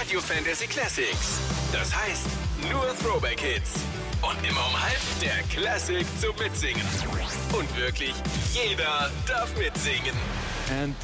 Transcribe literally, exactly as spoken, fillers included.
Radio Fantasy Classics. Das heißt, nur Throwback-Hits. Und immer um halb der Classic zum Mitsingen. Und wirklich jeder darf mitsingen. And